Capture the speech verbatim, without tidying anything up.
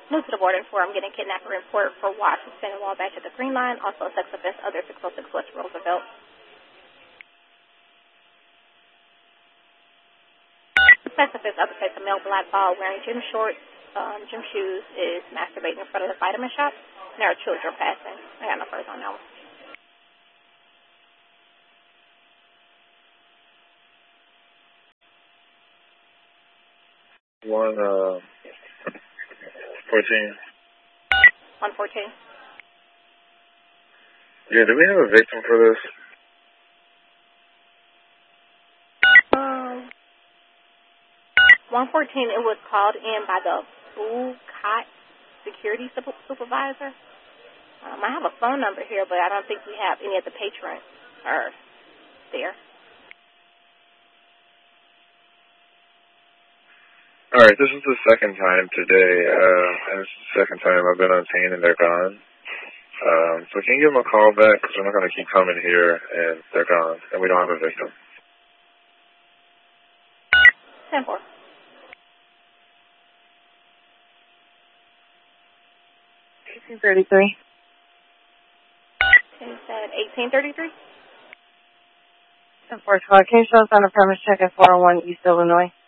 New to the border for I'm getting kidnapper report for Watts, suspended while back at the Green Line. Also sex offense, other six oh six West Roosevelt. Sex offense, other case, a male black ball wearing gym shorts, um, gym shoes, is masturbating in front of the vitamin shop. And there are children passing. I got no further on that one. One, uh, fourteen. one fourteen. Yeah, do we have a victim for this? Um, one fourteen, it was called in by the Blue Cot security super- supervisor. Um, I have a phone number here, but I don't think we have any of the patrons are there. All right, this is the second time today, uh, and it's the second time I've been on scene and they're gone. Um, so can you give them a call back, because we're not going to keep coming here and they're gone, and we don't have a victim. ten four. eighteen thirty-three. You said eighteen thirty-three? ten four, squad. Can you show us on the premise check at four oh one East Illinois?